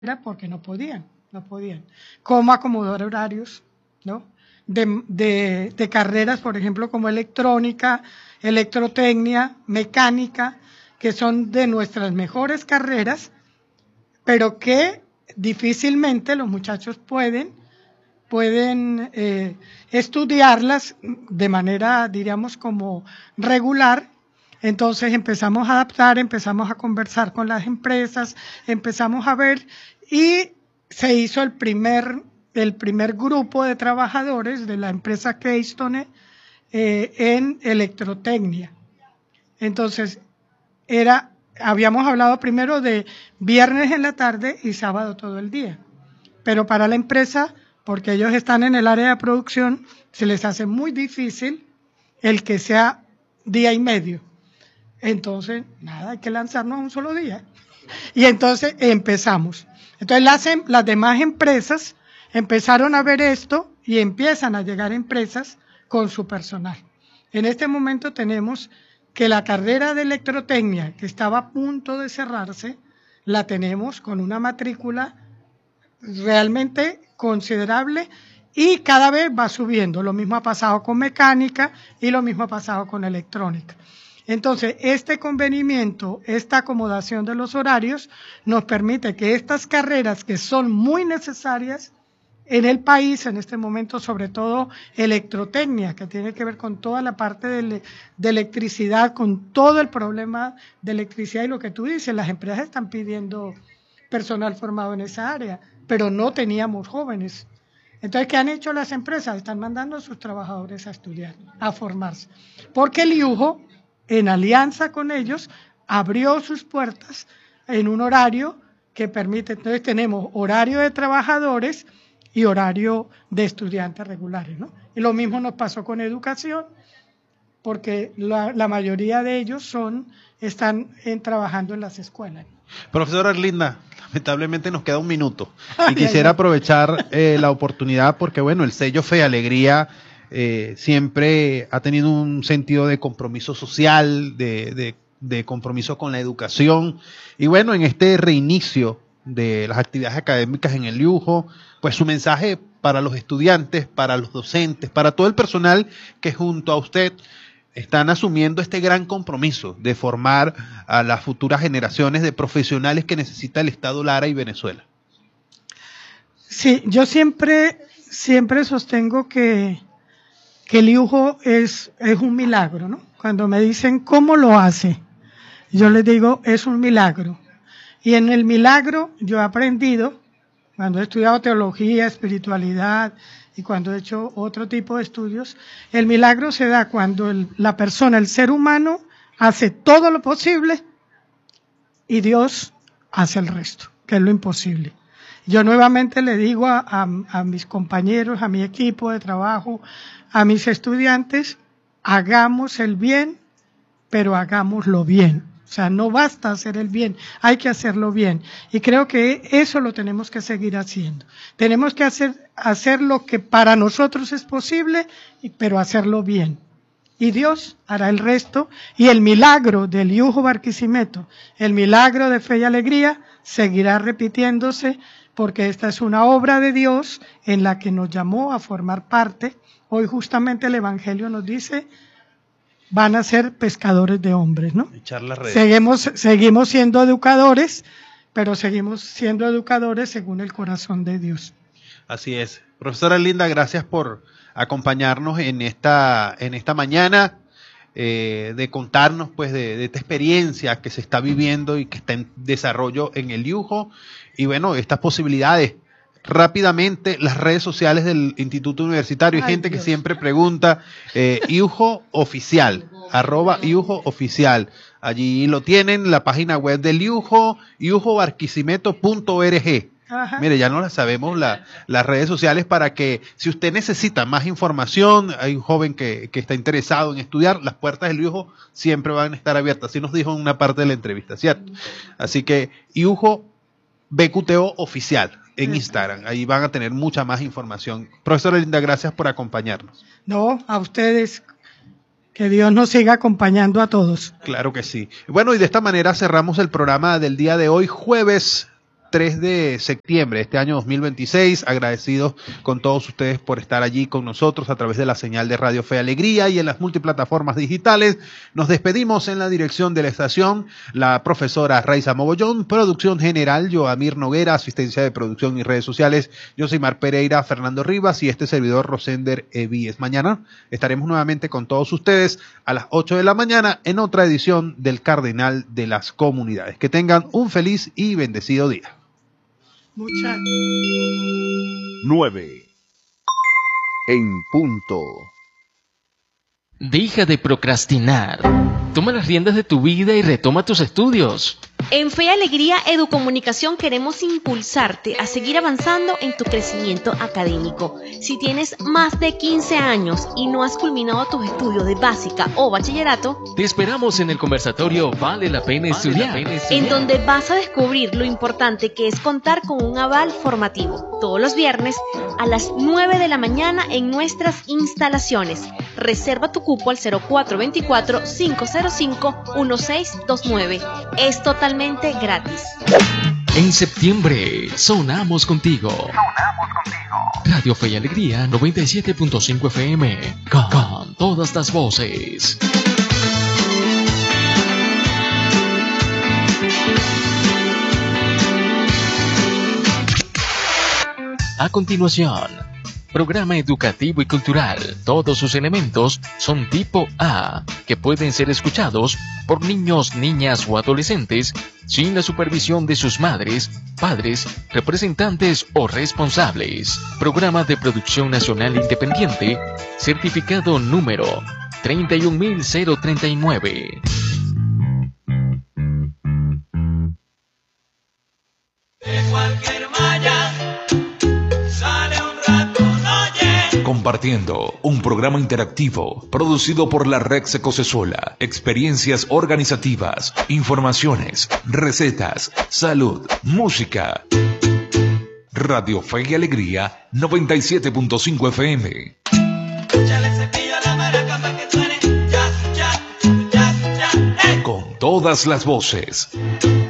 porque no podían. Cómo acomodar horarios, ¿no? De carreras, por ejemplo, como electrónica, electrotecnia, mecánica, que son de nuestras mejores carreras, pero que difícilmente los muchachos pueden estudiarlas de manera, diríamos, como regular. Entonces empezamos a adaptar, empezamos a conversar con las empresas, empezamos a ver y se hizo el primer grupo de trabajadores de la empresa Keystone en electrotecnia. Entonces habíamos hablado primero de viernes en la tarde y sábado todo el día, pero para la empresa, porque ellos están en el área de producción, se les hace muy difícil el que sea día y medio. Entonces, nada, hay que lanzarnos a un solo día. Y entonces empezamos. Entonces las demás empresas empezaron a ver esto y empiezan a llegar empresas con su personal. En este momento tenemos que la carrera de electrotecnia, que estaba a punto de cerrarse, la tenemos con una matrícula realmente considerable y cada vez va subiendo. Lo mismo ha pasado con mecánica y lo mismo ha pasado con electrónica. Entonces, este convenimiento, esta acomodación de los horarios nos permite que estas carreras que son muy necesarias en el país, en este momento, sobre todo electrotecnia, que tiene que ver con toda la parte de electricidad, con todo el problema de electricidad y lo que tú dices, las empresas están pidiendo personal formado en esa área, pero no teníamos jóvenes. Entonces, ¿qué han hecho las empresas? Están mandando a sus trabajadores a estudiar, a formarse. Porque el IUJO, en alianza con ellos, abrió sus puertas en un horario que permite, entonces tenemos horario de trabajadores y horario de estudiantes regulares, ¿no? Y lo mismo nos pasó con educación, porque la mayoría de ellos están trabajando en las escuelas. Profesora Erlinda, lamentablemente nos queda un minuto y quisiera aprovechar la oportunidad porque, bueno, el sello Fe y Alegría siempre ha tenido un sentido de compromiso social, de compromiso con la educación. Y bueno, en este reinicio de las actividades académicas en el IUJO, pues su mensaje para los estudiantes, para los docentes, para todo el personal que junto a usted están asumiendo este gran compromiso de formar a las futuras generaciones de profesionales que necesita el Estado Lara y Venezuela. Sí, yo siempre sostengo que el IUJO es un milagro, ¿no? Cuando me dicen cómo lo hace, yo les digo es un milagro. Y en el milagro yo he aprendido, cuando he estudiado teología, espiritualidad y cuando he hecho otro tipo de estudios, el milagro se da cuando la persona, el ser humano, hace todo lo posible y Dios hace el resto, que es lo imposible. Yo nuevamente le digo a mis compañeros, a mi equipo de trabajo, a mis estudiantes, hagamos el bien, pero hagámoslo bien. O sea, no basta hacer el bien, hay que hacerlo bien. Y creo que eso lo tenemos que seguir haciendo. Tenemos que hacer lo que para nosotros es posible, pero hacerlo bien. Y Dios hará el resto. Y el milagro del IUJO Barquisimeto, el milagro de Fe y Alegría, seguirá repitiéndose, porque esta es una obra de Dios en la que nos llamó a formar parte. Hoy justamente el Evangelio nos dice, van a ser pescadores de hombres, ¿no? Echar la red. Seguimos siendo educadores, pero seguimos siendo educadores según el corazón de Dios. Así es. Profesora Erlinda, gracias por acompañarnos en esta mañana, de contarnos pues de esta experiencia que se está viviendo y que está en desarrollo en el IUJO, y bueno, estas posibilidades. Rápidamente, las redes sociales del Instituto Universitario. Hay gente Dios. Que siempre pregunta, IUJO Oficial, @IUJO Oficial. Allí lo tienen, la página web del IUJO, iujobarquisimeto.org. Mire, ya no la sabemos las redes sociales para que, si usted necesita más información, hay un joven que está interesado en estudiar, las puertas del IUJO siempre van a estar abiertas. Así nos dijo en una parte de la entrevista, ¿cierto? Así que IUJO BQTO Oficial en Instagram, ahí van a tener mucha más información. Profesora Erlinda, gracias por acompañarnos. No, a ustedes, que Dios nos siga acompañando a todos. Claro que sí. Bueno, y de esta manera cerramos el programa del día de hoy, jueves 3 de septiembre de este año 2026. Agradecidos con todos ustedes por estar allí con nosotros a través de la señal de Radio Fe y Alegría y en las multiplataformas digitales. Nos despedimos en la dirección de la estación, la profesora Raiza Mogollón, producción general, Joamir Noguera, asistencia de producción y redes sociales, Josimar Pereira, Fernando Rivas y este servidor Rosender Evíes. Mañana estaremos nuevamente con todos ustedes a las 8 de la mañana en otra edición del Cardenal de las Comunidades. Que tengan un feliz y bendecido día. 9 en punto. Deja de procrastinar. Toma las riendas de tu vida y retoma tus estudios. En Fe y Alegría Educomunicación queremos impulsarte a seguir avanzando en tu crecimiento académico. Si tienes más de 15 años y no has culminado tus estudios de básica o bachillerato, te esperamos en el conversatorio Vale la Pena Estudiar, en donde vas a descubrir lo importante que es contar con un aval formativo. Todos los viernes a las 9 de la mañana en nuestras instalaciones. Reserva tu cupo al 0424-505-1629. Es totalmente gratis. En septiembre, sonamos contigo. Radio Fe y Alegría 97.5 FM. Con todas las voces. A continuación, programa educativo y cultural. Todos sus elementos son tipo A, que pueden ser escuchados por niños, niñas o adolescentes sin la supervisión de sus madres, padres, representantes o responsables. Programa de producción nacional independiente, certificado número 31039. De cualquier malla sale un ratón, oye. Compartiendo, un programa interactivo producido por la Red Secosesola. Experiencias organizativas, informaciones, recetas, salud, música. Radio Fe y Alegría 97.5 FM. Échale cepillo a la maraca pa' que suene. Ya, ya, ya, ya, Con todas las voces.